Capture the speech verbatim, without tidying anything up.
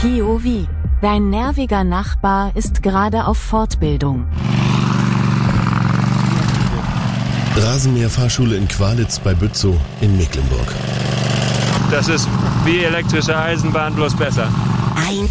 P O V. Dein nerviger Nachbar ist gerade auf Fortbildung. Rasenmäherfahrschule in Qualitz bei Bützow in Mecklenburg. Das ist wie elektrische Eisenbahn, bloß besser. Eins,